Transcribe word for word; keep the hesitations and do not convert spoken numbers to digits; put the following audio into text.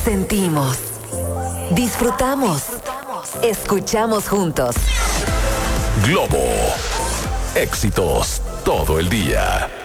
Sentimos, disfrutamos, escuchamos juntos. Globo. Éxitos todo el día.